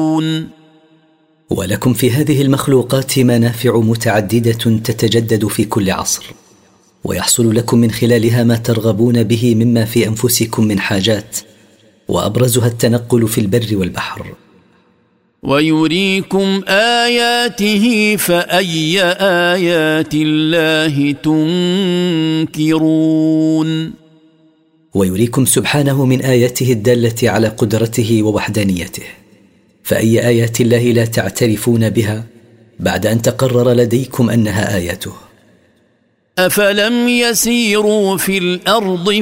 ولكم في هذه المخلوقات منافع متعددة تتجدد في كل عصر، ويحصل لكم من خلالها ما ترغبون به مما في أنفسكم من حاجات، وأبرزها التنقل في البر والبحر. ويريكم آياته فأي آيات الله تنكرون. ويريكم سبحانه من آياته الدالة على قدرته ووحدانيته، فأي آيات الله لا تعترفون بها بعد أن تقرر لديكم أنها آياته؟ أفلم يسيروا في الأرض